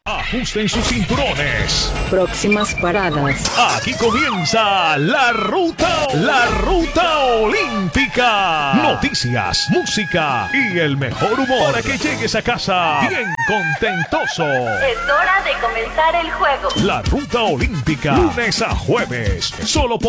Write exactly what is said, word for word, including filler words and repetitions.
Ajusten sus cinturones. Próximas paradas. Aquí comienza la ruta, la ruta olímpica. Noticias, música y el mejor humor para que llegues a casa bien contentoso. Es hora de comenzar el juego. La ruta olímpica, lunes a jueves, solo por